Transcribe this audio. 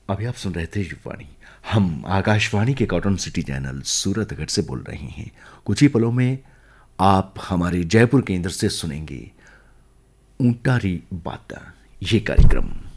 अभी आप सुन रहे थे युवाणी। हम आकाशवाणी के कॉटन सिटी चैनल सूरतगढ़ से बोल रहे हैं। कुछ ही पलों में आप हमारे जयपुर केंद्र से सुनेंगे ऊंटारी बाता, ये कार्यक्रम।